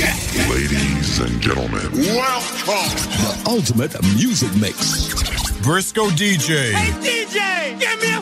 Ladies and gentlemen, welcome. The ultimate music mix. Briscoe DJ. Hey DJ, give me